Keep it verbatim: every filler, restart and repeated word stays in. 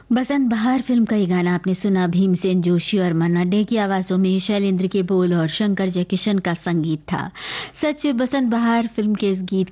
बसंत बहार फिल्म का ये गाना आपने सुना। भीमसेन जोशी और मन्ना डे की आवाजों में शैलेंद्र के बोल और शंकर जयकिशन का संगीत था। सच बसंत बहार फिल्म के इस गीत